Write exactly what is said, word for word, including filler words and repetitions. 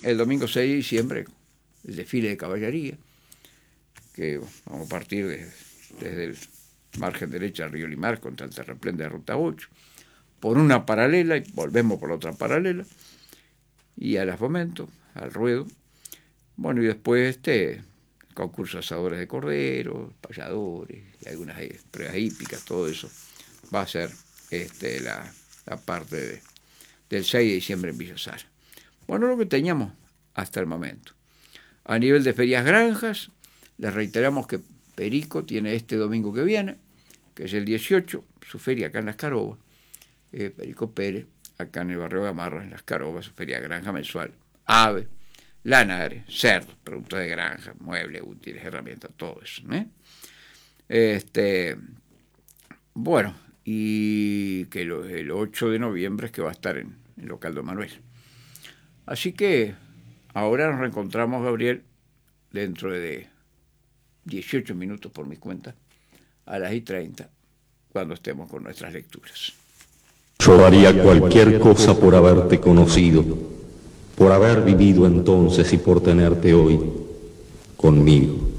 el domingo seis de diciembre, el desfile de caballería, que vamos a partir de, desde el margen derecha del río Limar contra el terraplén de Ruta ocho, por una paralela y volvemos por la otra paralela, y a las Fomento, al ruedo. Bueno, y después este concurso de asadores de corderos, payadores, y algunas pruebas hípicas, todo eso va a ser este, la, la parte de, del seis de diciembre en Villa Sara. Bueno, lo que teníamos hasta el momento. A nivel de ferias granjas, les reiteramos que Perico tiene este domingo que viene, que es el dieciocho, su feria acá en Las Carobas, eh, Perico Pérez, acá en el barrio Gamarra, en Las Carobas, su feria granja mensual, ave, lanare, cerdo, productos de granja, muebles, útiles, herramientas, todo eso, ¿eh? Este, bueno, y que lo, el ocho de noviembre es que va a estar en el local Don Manuel. Así que ahora nos reencontramos, Gabriel, dentro de dieciocho minutos por mi cuenta, a las y treinta, cuando estemos con nuestras lecturas. Yo daría cualquier cosa por haberte conocido, por haber vivido entonces y por tenerte hoy conmigo.